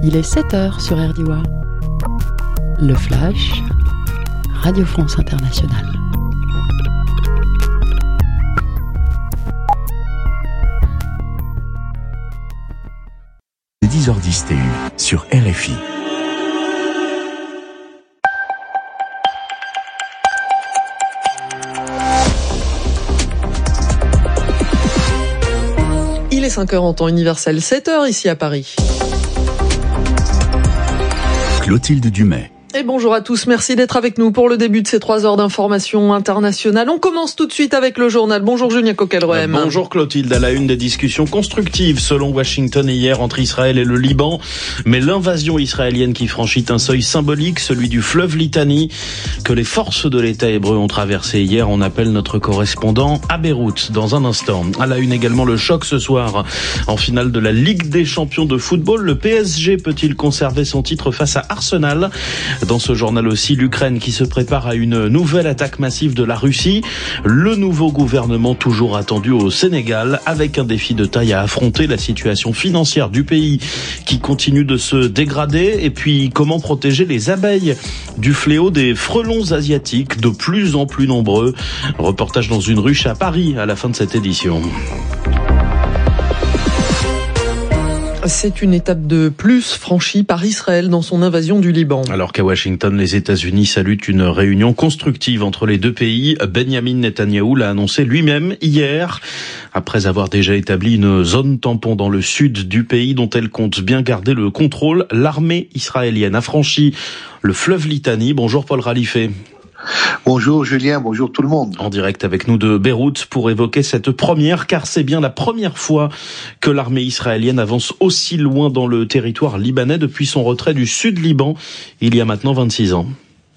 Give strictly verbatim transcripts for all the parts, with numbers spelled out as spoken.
Il est sept heures sur R D W A. Le Flash, Radio France Internationale. dix heures dix T U sur R F I. Il est cinq heures en temps universel, sept heures ici à Paris. Clotilde Dumais. Et bonjour à tous, merci d'être avec nous pour le début de ces trois heures d'information internationale. On commence tout de suite avec le journal. Bonjour Julien Coquelroem. Bonjour Clotilde, à la une des discussions constructives selon Washington hier entre Israël et le Liban. Mais l'invasion israélienne qui franchit un seuil symbolique, celui du fleuve Litani, que les forces de l'État hébreu ont traversé hier. On appelle notre correspondant à Beyrouth dans un instant. À la une également le choc ce soir en finale de la Ligue des champions de football. Le P S G peut-il conserver son titre face à Arsenal ? Dans ce journal aussi, l'Ukraine qui se prépare à une nouvelle attaque massive de la Russie. Le nouveau gouvernement toujours attendu au Sénégal avec un défi de taille à affronter, la situation financière du pays qui continue de se dégrader. Et puis, comment protéger les abeilles du fléau des frelons asiatiques de plus en plus nombreux. Reportage dans une ruche à Paris à la fin de cette édition. C'est une étape de plus franchie par Israël dans son invasion du Liban. Alors qu'à Washington, les États-Unis saluent une réunion constructive entre les deux pays. Benjamin Netanyahou l'a annoncé lui-même hier, après avoir déjà établi une zone tampon dans le sud du pays dont elle compte bien garder le contrôle. L'armée israélienne a franchi le fleuve Litani. Bonjour Paul Ralifé. Bonjour Julien, bonjour tout le monde. En direct avec nous de Beyrouth pour évoquer cette première, car c'est bien la première fois que l'armée israélienne avance aussi loin dans le territoire libanais depuis son retrait du sud Liban il y a maintenant vingt-six ans.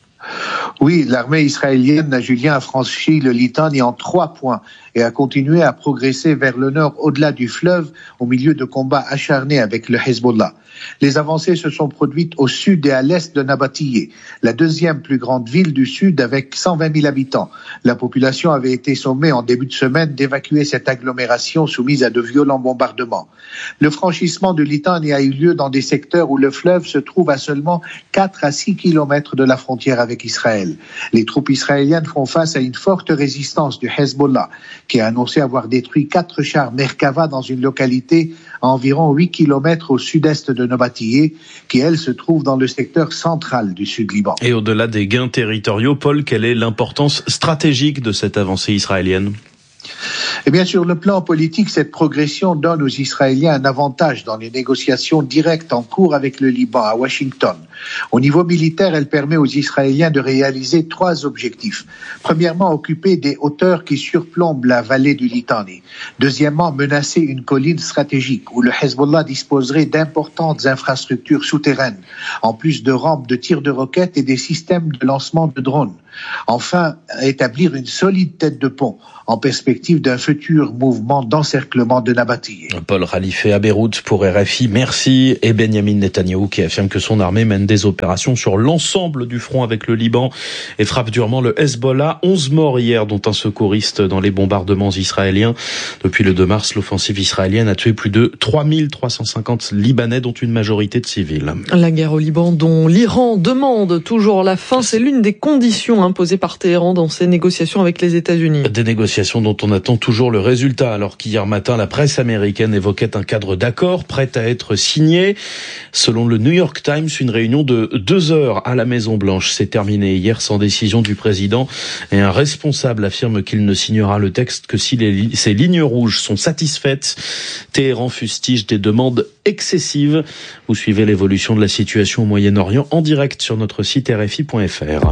Oui, l'armée israélienne, Julien, a franchi le Litani en trois points et a continué à progresser vers le nord au-delà du fleuve au milieu de combats acharnés avec le Hezbollah. Les avancées se sont produites au sud et à l'est de Nabatiyeh, la deuxième plus grande ville du sud avec cent vingt mille habitants. La population avait été sommée en début de semaine d'évacuer cette agglomération soumise à de violents bombardements. Le franchissement du Litani a eu lieu dans des secteurs où le fleuve se trouve à seulement quatre à six kilomètres de la frontière avec Israël. Les troupes israéliennes font face à une forte résistance du Hezbollah, qui a annoncé avoir détruit quatre chars Merkava dans une localité à environ huit kilomètres au sud-est de Nabatiyeh, qui elle se trouve dans le secteur central du sud-Liban. Et au-delà des gains territoriaux, Paul, quelle est l'importance stratégique de cette avancée israélienne ? Et bien sur le plan politique, cette progression donne aux Israéliens un avantage dans les négociations directes en cours avec le Liban à Washington. Au niveau militaire, elle permet aux Israéliens de réaliser trois objectifs. Premièrement, occuper des hauteurs qui surplombent la vallée du Litani. Deuxièmement, menacer une colline stratégique où le Hezbollah disposerait d'importantes infrastructures souterraines, en plus de rampes de tir de roquettes et des systèmes de lancement de drones. Enfin, établir une solide tête de pont en perspective d'un futur mouvement d'encerclement de Nabatiyeh. Paul Ralifé à Beyrouth pour R F I, merci. Et Benjamin Netanyahou qui affirme que son armée mène des opérations sur l'ensemble du front avec le Liban et frappe durement le Hezbollah. onze morts hier, dont un secouriste dans les bombardements israéliens. Depuis le deux mars, l'offensive israélienne a tué plus de trois mille trois cent cinquante Libanais, dont une majorité de civils. La guerre au Liban dont l'Iran demande toujours la fin, c'est l'une des conditions imposées par Téhéran dans ses négociations avec les États-Unis. Des négociations dont on attend toujours le résultat, alors qu'hier matin, la presse américaine évoquait un cadre d'accord prêt à être signé. Selon le New York Times, une réunion de deux heures à la Maison-Blanche s'est terminée hier sans décision du président et un responsable affirme qu'il ne signera le texte que si les, ces lignes rouges sont satisfaites. Téhéran fustige des demandes excessives. Vous suivez l'évolution de la situation au Moyen-Orient en direct sur notre site R F I point F R.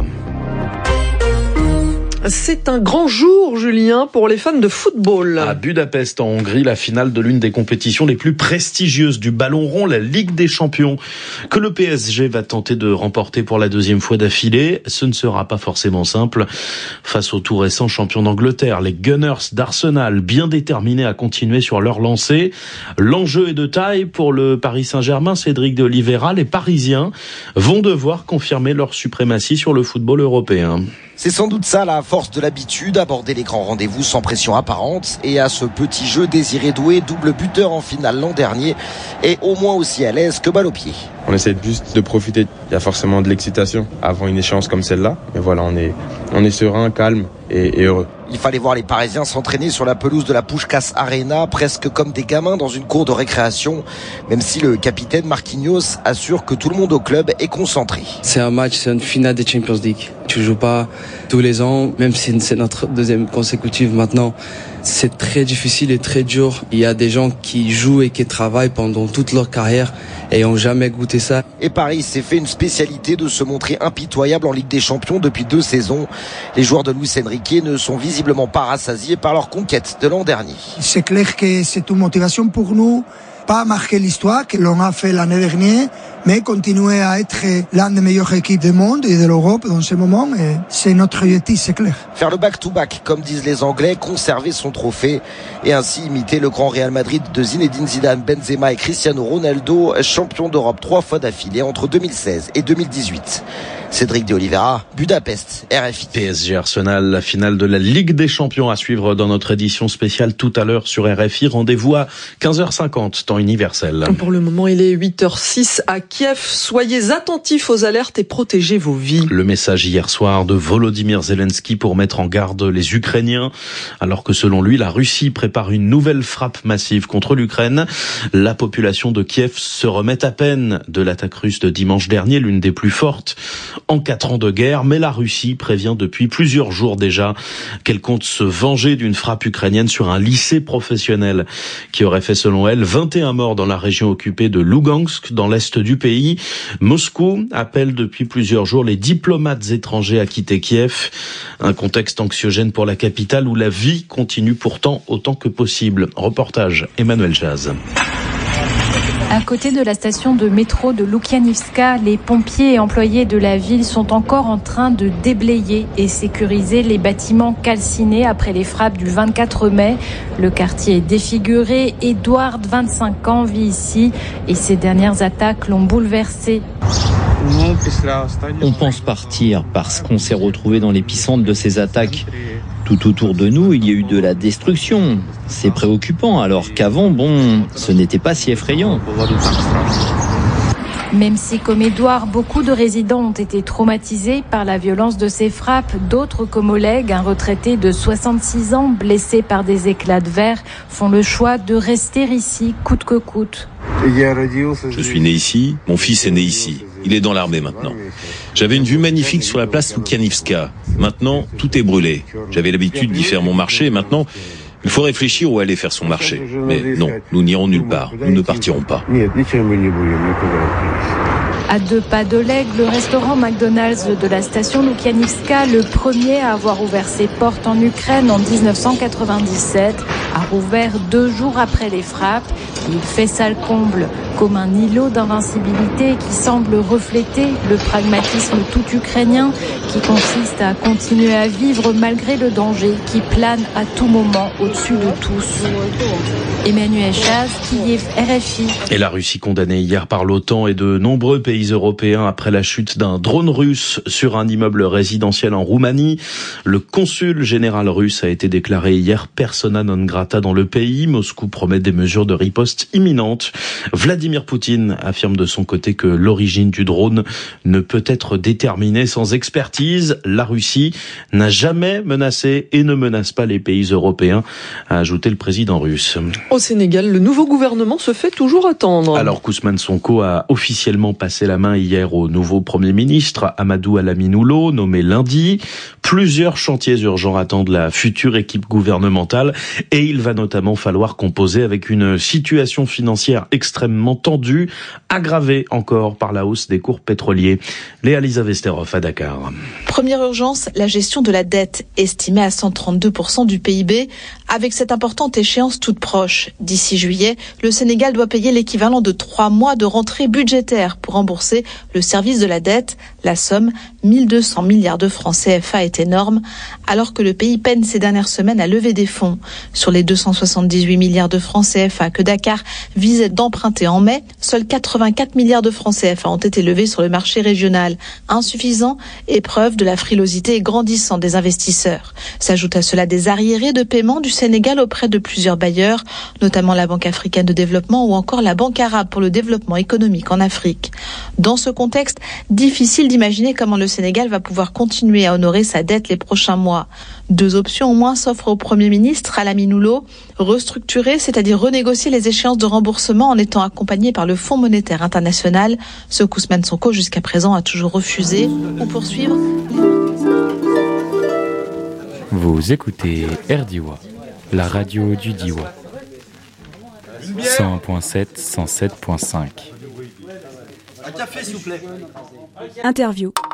C'est un grand jour, Julien, pour les fans de football. À Budapest, en Hongrie, la finale de l'une des compétitions les plus prestigieuses du ballon rond, la Ligue des champions, que le P S G va tenter de remporter pour la deuxième fois d'affilée. Ce ne sera pas forcément simple face au tout récent champion d'Angleterre, les Gunners d'Arsenal, bien déterminés à continuer sur leur lancée. L'enjeu est de taille pour le Paris Saint-Germain, Cédric de Oliveira. Les Parisiens vont devoir confirmer leur suprématie sur le football européen. C'est sans doute ça la force de l'habitude, aborder les grands rendez-vous sans pression apparente. Et à ce petit jeu, Désiré Doué, double buteur en finale l'an dernier, est au moins aussi à l'aise que balle au pied. On essaie juste de profiter. Il y a forcément de l'excitation avant une échéance comme celle-là. Mais voilà, on est, on est serein, calme et, et heureux. Il fallait voir les Parisiens s'entraîner sur la pelouse de la Puskás Arena, presque comme des gamins dans une cour de récréation, même si le capitaine Marquinhos assure que tout le monde au club est concentré. C'est un match, c'est une finale de Champions League. Tu joues pas tous les ans, même si c'est notre deuxième consécutive maintenant. C'est très difficile et très dur. Il y a des gens qui jouent et qui travaillent pendant toute leur carrière et n'ont jamais goûté ça. Et Paris s'est fait une spécialité de se montrer impitoyable en Ligue des Champions depuis deux saisons. Les joueurs de Luis Enrique ne sont visiblement pas rassasiés par leur conquête de l'an dernier. C'est clair que c'est une motivation pour nous, pas marquer l'histoire que l'on a fait l'année dernière, mais continuer à être l'un des meilleures équipes du monde et de l'Europe dans ce moment. Et c'est notre objectif, c'est clair. Faire le back-to-back, comme disent les Anglais, conserver son trophée et ainsi imiter le grand Real Madrid de Zinedine Zidane, Benzema et Cristiano Ronaldo, champion d'Europe trois fois d'affilée entre deux mille seize et deux mille dix-huit. Cédric de Oliveira, Budapest, R F I. P S G Arsenal, la finale de la Ligue des Champions à suivre dans notre édition spéciale tout à l'heure sur R F I. Rendez-vous à quinze heures cinquante, temps universel. Pour le moment, il est huit heures six à Kiev. Soyez attentifs aux alertes et protégez vos vies. Le message hier soir de Volodymyr Zelensky pour mettre en garde les Ukrainiens, alors que selon lui, la Russie prépare une nouvelle frappe massive contre l'Ukraine. La population de Kiev se remet à peine de l'attaque russe de dimanche dernier, l'une des plus fortes en quatre ans de guerre, mais la Russie prévient depuis plusieurs jours déjà qu'elle compte se venger d'une frappe ukrainienne sur un lycée professionnel qui aurait fait selon elle vingt et un morts dans la région occupée de Lugansk, dans l'est du pays. Moscou appelle depuis plusieurs jours les diplomates étrangers à quitter Kiev, un contexte anxiogène pour la capitale où la vie continue pourtant autant que possible. Reportage Emmanuel Jazz. À côté de la station de métro de Loukianivska, les pompiers et employés de la ville sont encore en train de déblayer et sécuriser les bâtiments calcinés après les frappes du vingt-quatre mai. Le quartier est défiguré. Edouard, vingt-cinq ans, vit ici et ces dernières attaques l'ont bouleversé. On pense partir parce qu'on s'est retrouvé dans l'épicentre de ces attaques. Tout autour de nous, il y a eu de la destruction. C'est préoccupant, alors qu'avant, bon, ce n'était pas si effrayant. Même si, comme Edouard, beaucoup de résidents ont été traumatisés par la violence de ces frappes, d'autres comme Oleg, un retraité de soixante-six ans, blessé par des éclats de verre, font le choix de rester ici, coûte que coûte. Je suis né ici, mon fils est né ici. Il est dans l'armée maintenant. J'avais une vue magnifique sur la place Loukianivska. Maintenant, tout est brûlé. J'avais l'habitude d'y faire mon marché et maintenant, il faut réfléchir où aller faire son marché. Mais non, nous n'irons nulle part. Nous ne partirons pas. À deux pas d'Oleg, le restaurant McDonald's de la station Loukianivska, le premier à avoir ouvert ses portes en Ukraine en dix-neuf cent quatre-vingt-dix-sept, a rouvert deux jours après les frappes. Il fait salle comble, comme un îlot d'invincibilité qui semble refléter le pragmatisme tout ukrainien qui consiste à continuer à vivre malgré le danger qui plane à tout moment au-dessus de tous. Emmanuel Chaz, Kiev, R F I. Et la Russie condamnée hier par l'OTAN et de nombreux pays européens après la chute d'un drone russe sur un immeuble résidentiel en Roumanie. Le consul général russe a été déclaré hier persona non grata dans le pays. Moscou promet des mesures de riposte imminentes. Vladimir Poutine affirme de son côté que l'origine du drone ne peut être déterminée sans expertise. La Russie n'a jamais menacé et ne menace pas les pays européens, a ajouté le président russe. Au Sénégal, le nouveau gouvernement se fait toujours attendre. Alors qu'Ousmane Sonko a officiellement passé la main hier au nouveau Premier ministre, Amadou Alaminoulo, nommé lundi. Plusieurs chantiers urgents attendent la future équipe gouvernementale et il va notamment falloir composer avec une situation financière extrêmement tendue, aggravée encore par la hausse des cours pétroliers. Léa Lisa Vesterov à Dakar. Première urgence, la gestion de la dette, estimée à cent trente-deux pour cent du P I B, avec cette importante échéance toute proche. D'ici juillet, le Sénégal doit payer l'équivalent de trois mois de rentrée budgétaire pour rembourser le service de la dette. La somme, mille deux cents milliards de francs C F A, est est énorme, alors que le pays peine ces dernières semaines à lever des fonds. Sur les deux cent soixante-dix-huit milliards de francs C F A que Dakar visait d'emprunter en mai, seuls quatre-vingt-quatre milliards de francs C F A ont été levés sur le marché régional. Insuffisant et preuve de la frilosité grandissante des investisseurs. S'ajoutent à cela des arriérés de paiement du Sénégal auprès de plusieurs bailleurs, notamment la Banque africaine de développement ou encore la Banque arabe pour le développement économique en Afrique. Dans ce contexte, difficile d'imaginer comment le Sénégal va pouvoir continuer à honorer sa dette les prochains mois. Deux options au moins s'offrent au Premier ministre Alamine Loum, restructurer, c'est-à-dire renégocier les échéances de remboursement en étant accompagné par le Fonds monétaire international, ce qu'Ousmane Sonko jusqu'à présent a toujours refusé, ou poursuivre. Vous écoutez R D I W A, la radio du Diwa. cent un point sept, cent sept point cinq. Un café, s'il vous plaît. Interview.